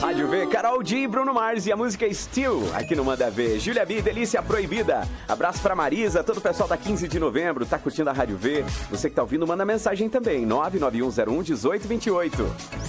Rádio V, Carol D, Bruno Mars e a música Still, aqui no Manda V. Júlia B, Delícia Proibida. Abraço pra Marisa, todo o pessoal da 15 de novembro, tá curtindo a Rádio V. Você que tá ouvindo, manda mensagem também, 991011828.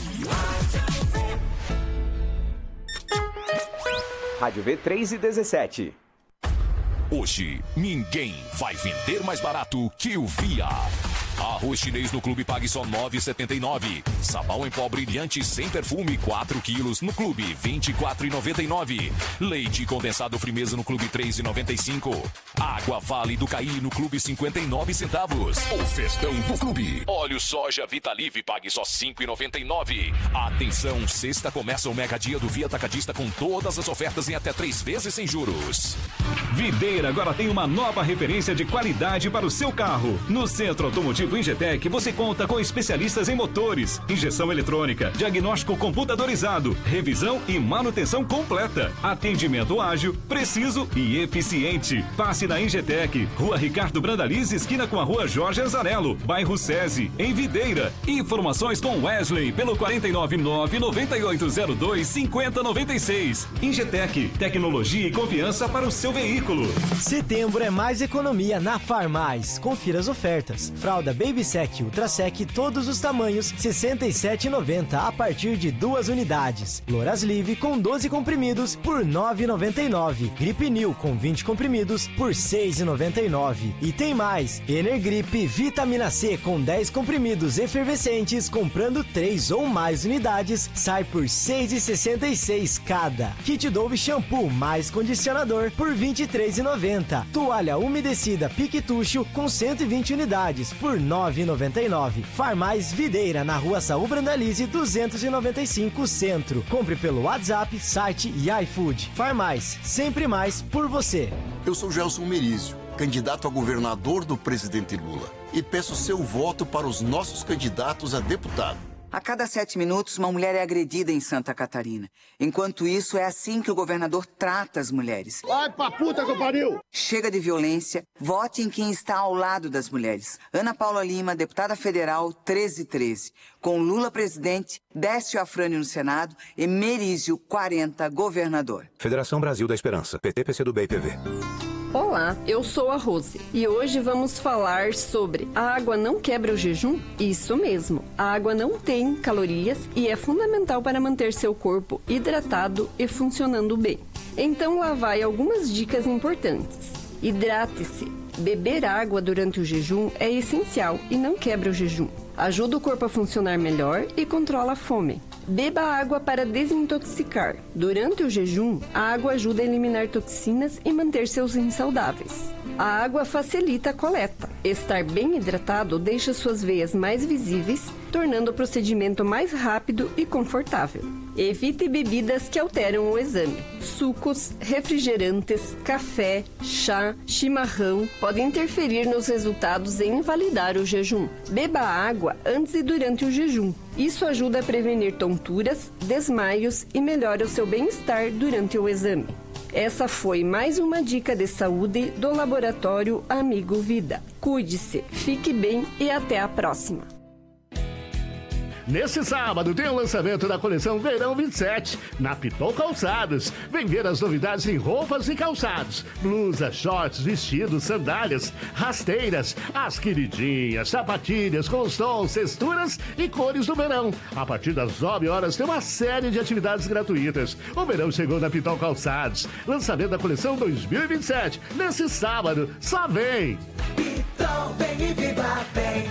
Rádio V, 3h17. Hoje, ninguém vai vender mais barato que o Via. Arroz chinês no Clube pague só R$ 9,79. Sabão em pó brilhante sem perfume 4 quilos no Clube R$ 24,99. Leite condensado Frimeza no Clube R$ 3,95. Água Vale do Caí no Clube 59 centavos. O festão do Clube. Óleo soja Vitalive pague só R$ 5,99. Atenção, sexta começa o mega dia do Via Atacadista com todas as ofertas em até 3 vezes sem juros. Videira agora tem uma nova referência de qualidade para o seu carro. No Centro Automotivo Ingetec, você conta com especialistas em motores, injeção eletrônica, diagnóstico computadorizado, revisão e manutenção completa. Atendimento ágil, preciso e eficiente. Passe na Ingetec, Rua Ricardo Brandaliz, esquina com a Rua Jorge Azarello, bairro SESI, em Videira. Informações com Wesley pelo 499-9802-5096. Ingetec, tecnologia e confiança para o seu veículo. Setembro é mais economia na Farmais. Confira as ofertas. Fralda Baby Sec Ultra Sec, todos os tamanhos, R$ 67,90 a partir de 2 unidades. Loras Live com 12 comprimidos por R$ 9,99. Grip New com 20 comprimidos por R$ 6,99. E tem mais. Energrip Vitamina C com 10 comprimidos efervescentes, comprando 3 ou mais unidades, sai por R$ 6,66 cada. Kit Dove Shampoo mais condicionador por R$ 23,90. Toalha umedecida Piquetucho com 120 unidades por R$ 9,99. Farmais Videira, na Rua Saúl Brandalize 295 Centro. Compre pelo WhatsApp, site e iFood. Farmais, sempre mais por você. Eu sou Gelson Merizio, candidato a governador do presidente Lula, e peço seu voto para os nossos candidatos a deputado. A cada 7 minutos, uma mulher é agredida em Santa Catarina. Enquanto isso, é assim que o governador trata as mulheres. Vai pra puta que pariu! Chega de violência, vote em quem está ao lado das mulheres. Ana Paula Lima, deputada federal, 1313. Com Lula presidente, Décio Afrânio no Senado e Merizio, 40, governador. Federação Brasil da Esperança, PT, PCdoB e PV. Olá, eu sou a Rose e hoje vamos falar sobre a água não quebra o jejum? Isso mesmo, a água não tem calorias e é fundamental para manter seu corpo hidratado e funcionando bem. Então lá vai algumas dicas importantes. Hidrate-se. Beber água durante o jejum é essencial e não quebra o jejum. Ajuda o corpo a funcionar melhor e controla a fome. Beba água para desintoxicar. Durante o jejum, a água ajuda a eliminar toxinas e manter seus rins saudáveis. A água facilita a coleta. Estar bem hidratado deixa suas veias mais visíveis, tornando o procedimento mais rápido e confortável. Evite bebidas que alteram o exame. Sucos, refrigerantes, café, chá, chimarrão podem interferir nos resultados e invalidar o jejum. Beba água antes e durante o jejum. Isso ajuda a prevenir tonturas, desmaios e melhora o seu bem-estar durante o exame. Essa foi mais uma dica de saúde do Laboratório Amigo Vida. Cuide-se, fique bem e até a próxima. Nesse sábado tem o lançamento da coleção Verão 27 na Pitol Calçados. Vem ver as novidades em roupas e calçados. Blusas, shorts, vestidos, sandálias, rasteiras, as queridinhas, sapatilhas com os tons, texturas e cores do verão. A partir das 9 horas tem uma série de atividades gratuitas. O verão chegou na Pitol Calçados. Lançamento da coleção 2027. Nesse sábado, só vem! Pitol, vem e viva bem!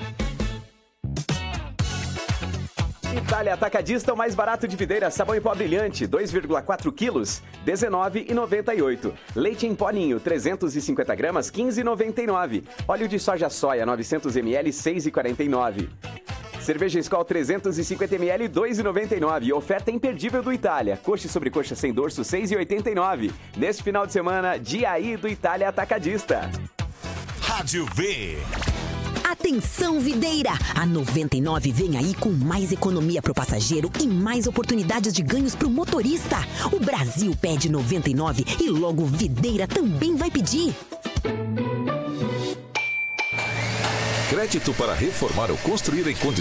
Itália Atacadista, o mais barato de Videira, sabão em pó brilhante, 2,4 quilos, R$19,98. Leite em pó ninho, 350 gramas, R$15,99. Óleo de soja 900 ml, R$6,49. Cerveja Skol 350 ml, R$2,99. Oferta imperdível do Itália. Coxa sobre coxa sem dorso, R$6,89. Neste final de semana, dia aí do Itália Atacadista. Rádio V. Atenção, Videira! A 99 vem aí com mais economia pro passageiro e mais oportunidades de ganhos pro motorista. O Brasil pede 99 e logo Videira também vai pedir. Crédito para reformar ou construir em condições